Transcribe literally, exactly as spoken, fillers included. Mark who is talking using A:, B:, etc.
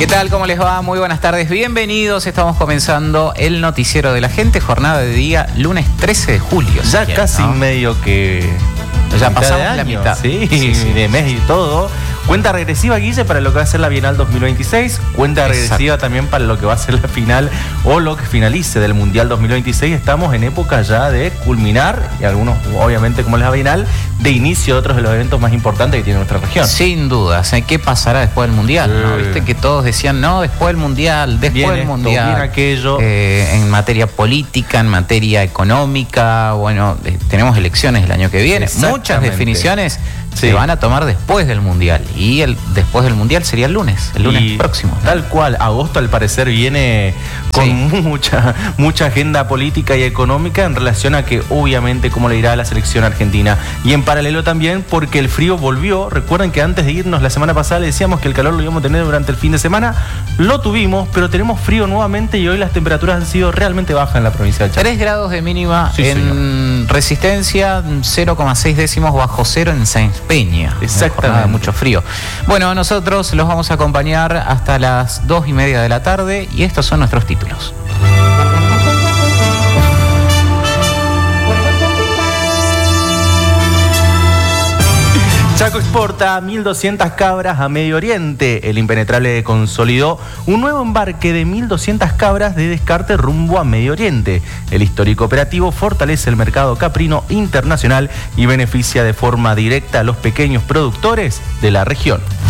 A: ¿Qué tal? ¿Cómo les va? Muy buenas tardes. Bienvenidos. Estamos comenzando el noticiero de la gente. Jornada de día, lunes trece de julio.
B: Ya
A: si
B: casi
A: ¿no?
B: medio que...
A: Ya
B: mitad
A: pasamos
B: de año,
A: la mitad.
B: Sí,
A: Sí, sí.
B: de mes y todo. Cuenta regresiva, Guille, para lo que va a ser la Bienal dos mil veintiséis. Cuenta
A: Exacto.
B: regresiva también para lo que va a ser la final o lo que finalice del Mundial dos mil veintiséis. Estamos en época ya de culminar, y algunos, obviamente, como es la Bienal, de inicio de otros de los eventos más importantes que tiene nuestra región.
A: Sin dudas. ¿eh? ¿Qué pasará después del Mundial? ¿no?
B: Eh.
A: Viste que todos decían, no, después del Mundial, después
B: Viene
A: del
B: esto,
A: Mundial.
B: viene aquello.
A: Eh, en materia política, en materia económica. Bueno, eh, tenemos elecciones el año que viene. Muchas
B: Exactamente.
A: definiciones
B: Sí.
A: se van a tomar después del Mundial. Y el después del Mundial sería el lunes, el lunes
B: Y
A: próximo. ¿no?
B: Tal cual, agosto al parecer viene con
A: Sí.
B: mucha, mucha agenda política y económica en relación a que obviamente cómo le irá a la selección argentina. Y en paralelo también porque el frío volvió. Recuerden que antes de irnos la semana pasada le decíamos que el calor lo íbamos a tener durante el fin de semana. Lo tuvimos, pero tenemos frío nuevamente y hoy las temperaturas han sido realmente bajas en la provincia del Chaco.
A: tres grados de mínima
B: Sí,
A: en Resistencia, cero coma seis décimos bajo cero en Sáenz Peña.
B: Exactamente.
A: Una jornada de mucho frío. Bueno, nosotros los vamos a acompañar hasta las dos y media de la tarde y estos son nuestros títulos.
B: Chaco exporta mil doscientas cabras a Medio Oriente. El Impenetrable consolidó un nuevo embarque de mil doscientas cabras de descarte rumbo a Medio Oriente. El histórico operativo fortalece el mercado caprino internacional y beneficia de forma directa a los pequeños productores de la región.